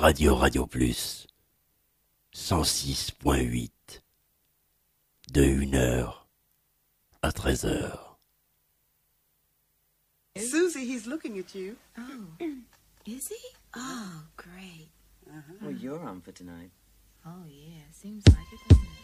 Radio Plus 106.8 de 1h à 13h. Susie, he's looking at you. Oh, is he? Oh, great. Well, you're on for tonight. Oh, yeah, seems like it, doesn't it?